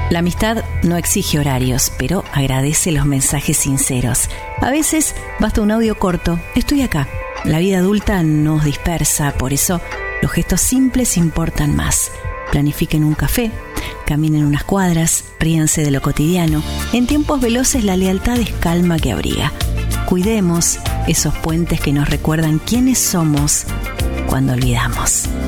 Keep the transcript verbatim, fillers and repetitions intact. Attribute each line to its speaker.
Speaker 1: La amistad no exige horarios, pero agradece los mensajes sinceros. A veces basta un audio corto, estoy acá. La vida adulta nos dispersa, por eso los gestos simples importan más. Planifiquen un café, caminen unas cuadras, ríanse de lo cotidiano. En tiempos veloces la lealtad es calma que abriga. Cuidemos esos puentes que nos recuerdan quiénes somos cuando olvidamos.